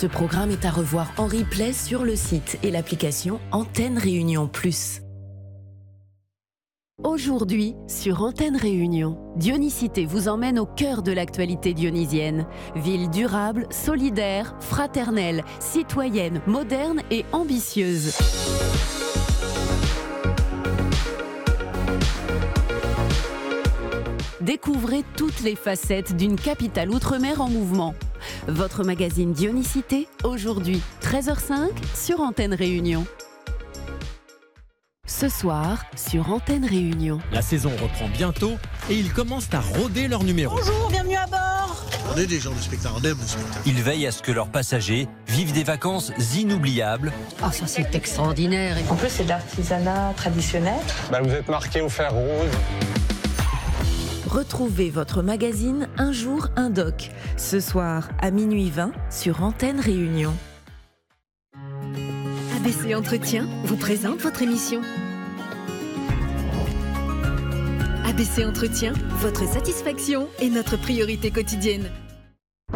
Ce programme est à revoir en replay sur le site et l'application Antenne Réunion Plus. Aujourd'hui, sur Antenne Réunion, Dionysité vous emmène au cœur de l'actualité dionysienne. Ville durable, solidaire, fraternelle, citoyenne, moderne et ambitieuse. Découvrez toutes les facettes d'une capitale outre-mer en mouvement. Votre magazine Dionysité, aujourd'hui, 13h05 sur Antenne Réunion. Ce soir, sur Antenne Réunion. La saison reprend bientôt et ils commencent à rôder leur numéro. Bonjour, bienvenue à bord. On est des gens de spectacle, on aime le spectacle. Ils veillent à ce que leurs passagers vivent des vacances inoubliables. Ah, ça c'est extraordinaire. En plus, c'est de l'artisanat traditionnel. Vous êtes marqué au fer rouge. Retrouvez votre magazine Un jour, un doc. Ce soir, à minuit 20, sur Antenne Réunion. ABC Entretien vous présente votre émission. ABC Entretien, votre satisfaction est notre priorité quotidienne.